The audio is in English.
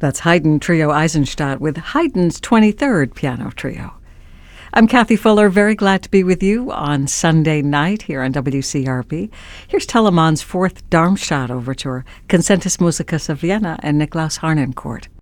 That's Haydn Trio Eisenstadt with Haydn's 23rd Piano Trio. I'm Kathy Fuller, very glad to be with you on Sunday night here on WCRB. Here's Telemann's 4th Darmstadt Overture, Concentus Musicus of Vienna and Niklaus Harnoncourt.